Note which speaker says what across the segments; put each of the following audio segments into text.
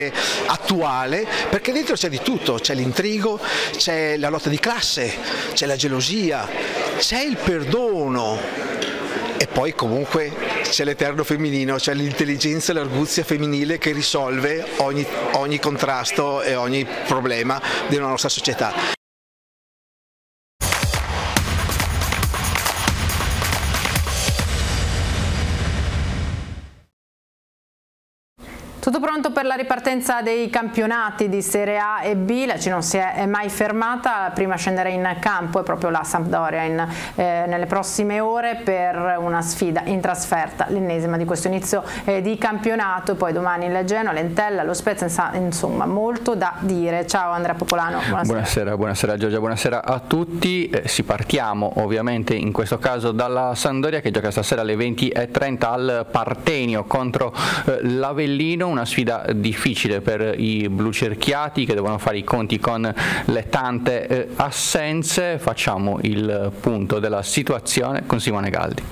Speaker 1: attuale, perché dentro c'è di tutto, c'è l'intrigo, c'è la lotta di classe, c'è la gelosia, c'è il perdono e poi comunque c'è l'eterno femminino, c'è l'intelligenza e l'arguzia femminile che risolve ogni contrasto e ogni problema della nostra società.
Speaker 2: Tutto pronto per la ripartenza dei campionati di Serie A e B, la C non si è mai fermata, prima scendere in campo è proprio la Sampdoria nelle prossime ore per una sfida in trasferta, l'ennesima di questo inizio di campionato, poi domani il Genoa, l'Entella, lo Spezia, insomma molto da dire. Ciao Andrea Popolano.
Speaker 3: Buonasera Giorgia, buonasera a tutti. Partiamo ovviamente in questo caso dalla Sampdoria che gioca stasera alle 20:30 al Partenio contro l'Avellino. Una sfida difficile per i blucerchiati che devono fare i conti con le tante assenze. Facciamo il punto della situazione con Simone Galdi.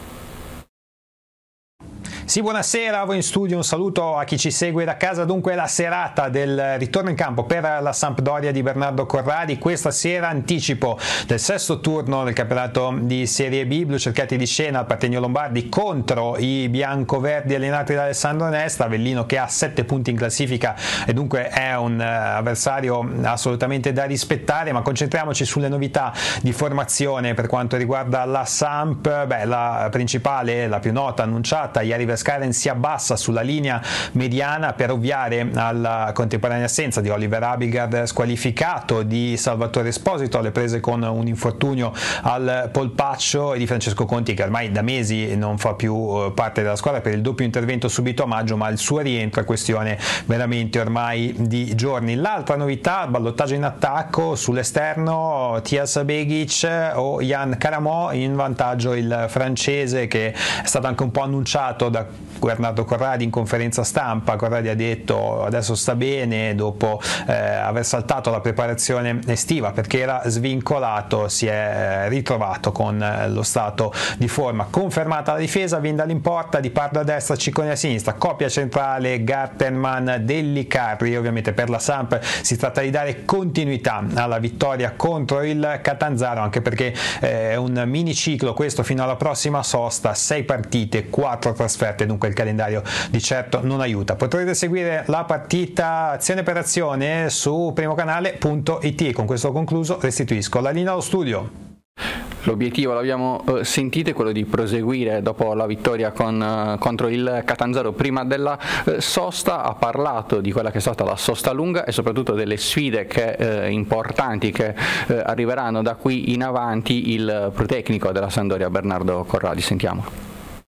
Speaker 4: Sì, buonasera a voi in studio, un saluto a chi ci segue da casa. Dunque la serata del ritorno in campo per la Sampdoria di Bernardo Corradi, questa sera anticipo del sesto turno del campionato di Serie B, blucerchiati di Scena al Partenio Lombardi contro i biancoverdi allenati da Alessandro Nesta, Avellino che ha 7 punti in classifica e dunque è un avversario assolutamente da rispettare, ma concentriamoci sulle novità di formazione per quanto riguarda la Samp. La principale, la più nota, annunciata, Jari Verskaren si abbassa sulla linea mediana per ovviare alla contemporanea assenza di Oliver Abildgaard squalificato, di Salvatore Esposito alle prese con un infortunio al polpaccio e di Francesco Conti che ormai da mesi non fa più parte della squadra per il doppio intervento subito a maggio, ma il suo rientro è questione veramente ormai di giorni. L'altra novità, ballottaggio in attacco sull'esterno, Tias Begic o Jan Karamo, in vantaggio il francese che è stato anche un po' annunciato da Bernardo Corradi in conferenza stampa. Corradi ha detto adesso sta bene dopo aver saltato la preparazione estiva perché era svincolato, si è ritrovato con lo stato di forma. Confermata la difesa, Vindal in porta, Di Pardo a destra, Ciccone a sinistra, coppia centrale Gartenman, Delli Carri. Ovviamente per la Samp si tratta di dare continuità alla vittoria contro il Catanzaro, anche perché è un mini ciclo questo fino alla prossima sosta, 6 partite, 4 trasferte, dunque il calendario di certo non aiuta. Potrete seguire la partita azione per azione su primocanale.it. Con questo concluso restituisco la linea allo studio.
Speaker 3: L'obiettivo, l'abbiamo sentito, è quello di proseguire dopo la vittoria contro il Catanzaro prima della sosta. Ha parlato di quella che è stata la sosta lunga e soprattutto delle sfide importanti che arriveranno da qui in avanti il protecnico della Sampdoria Bernardo Corradi. Sentiamo.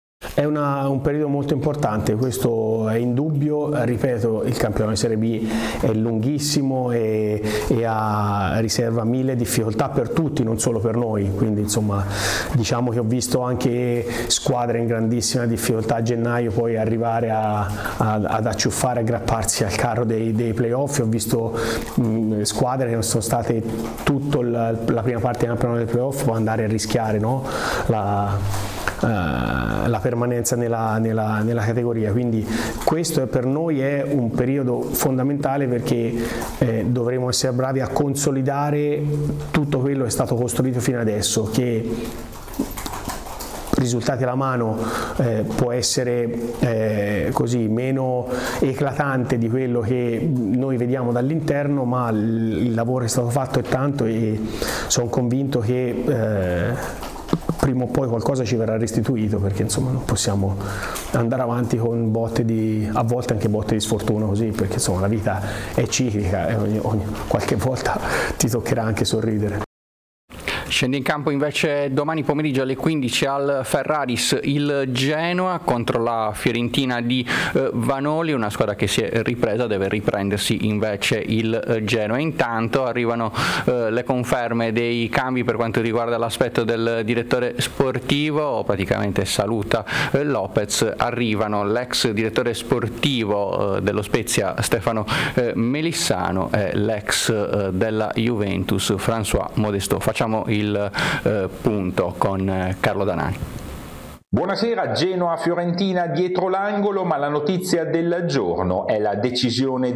Speaker 5: È un periodo molto importante, questo è indubbio. Ripeto, il campionato di Serie B è lunghissimo e riserva 1000 difficoltà per tutti, non solo per noi, quindi insomma diciamo che ho visto anche squadre in grandissima difficoltà a gennaio poi arrivare ad acciuffare, aggrapparsi al carro dei playoff. Ho visto squadre che non sono state tutta la prima parte del campionato dei playoff poi andare a rischiare, no? La permanenza nella categoria, quindi questo per noi è un periodo fondamentale perché dovremo essere bravi a consolidare tutto quello che è stato costruito fino adesso, che risultati alla mano può essere così meno eclatante di quello che noi vediamo dall'interno, ma il lavoro che è stato fatto è tanto e sono convinto che prima o poi qualcosa ci verrà restituito, perché insomma non possiamo andare avanti con a volte anche botte di sfortuna così, perché insomma la vita è ciclica e qualche volta ti toccherà anche sorridere.
Speaker 3: Scende in campo invece domani pomeriggio alle 15 al Ferraris il Genoa contro la Fiorentina di Vanoli, una squadra che si è ripresa, deve riprendersi invece il Genoa. Intanto arrivano le conferme dei cambi per quanto riguarda l'aspetto del direttore sportivo, praticamente saluta Lopez, arrivano l'ex direttore sportivo dello Spezia Stefano Melissano e l'ex della Juventus François Modestot. Facciamo il punto con Carlo Danani.
Speaker 6: Buonasera, Genoa-Fiorentina dietro l'angolo, ma la notizia del giorno è la decisione